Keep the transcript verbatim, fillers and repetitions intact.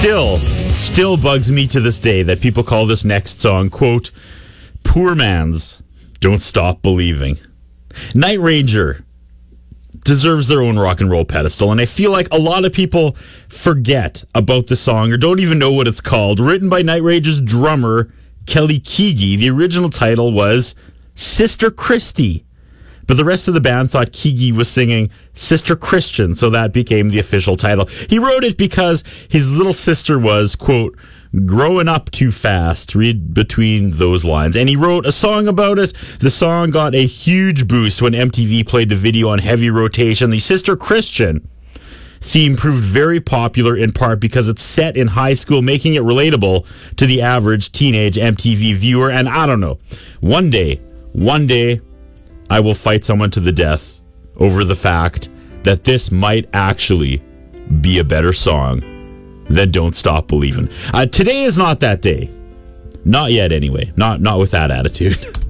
still, still bugs me to this day that people call this next song, quote, Poor Man's Don't Stop Believing. Night Ranger deserves their own rock and roll pedestal, and I feel like a lot of people forget about the song or don't even know what it's called. Written by Night Ranger's drummer, Kelly Keagy, the original title was Sister Christy, but the rest of the band thought Keagy was singing Sister Christian, so that became the official title. He wrote it because his little sister was, quote, growing up too fast, read between those lines. And he wrote a song about it. The song got a huge boost when M T V played the video on heavy rotation. The Sister Christian theme proved very popular in part because it's set in high school, making it relatable to the average teenage M T V viewer. And I don't know, one day, one day, I will fight someone to the death over the fact that this might actually be a better song than Don't Stop Believing. Uh, today is not that day. Not yet, anyway. Not not with that attitude.